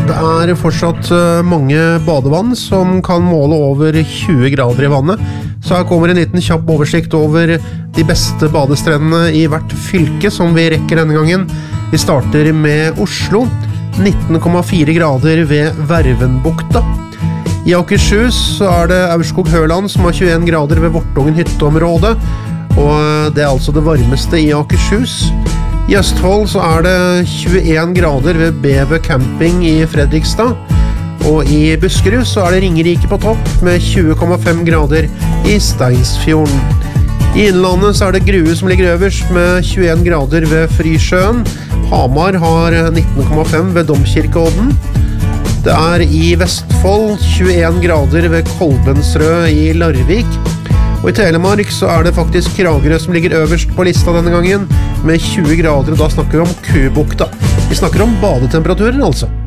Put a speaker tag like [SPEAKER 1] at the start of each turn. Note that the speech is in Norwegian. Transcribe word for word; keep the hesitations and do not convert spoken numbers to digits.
[SPEAKER 1] Det er fortsatt mange badevann som kan måle over tjue grader i vannet, så her kommer en liten kjapp oversikt over de beste badestrendene i hvert fylke som vi rekker denne gangen. Vi starter med Oslo, nitten komma fire grader ved Vervenbukta. I Akershus så er det Aurskog-Høland som har tjueen grader ved Vortungen hytteområdet, og det er altså det varmeste i Akershus. I Østfold så er det tjueen grader ved Beve camping i Fredrikstad, og i Buskerud så er det Ringerike på topp med tjue komma fem grader i Steinsfjorden. I Innlandet så er det Grue som ligger øverst med tjueen grader ved Frysjøen. Hamar har nitten komma fem ved Domkirkeodden. Det er i Vestfold tjueen grader ved Kolbensrød i Larvik. Og i Telemark så er det faktisk Kragerø som ligger øverst på lista denne gangen med tjue grader, og da snakker vi om Kubukta. Vi snakker om badetemperaturen altså.